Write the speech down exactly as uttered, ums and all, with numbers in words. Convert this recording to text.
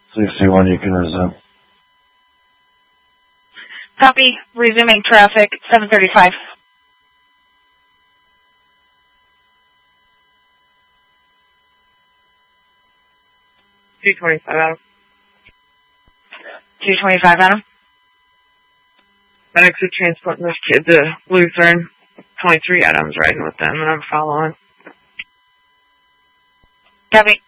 sixty-one, you can resume. Copy. Resuming traffic, seven thirty-five. two twenty-five, Adam. two twenty-five, Adam. FedEx is transporting those kids to Lutheran. twenty-three Adams riding with them, and I'm following. Copy.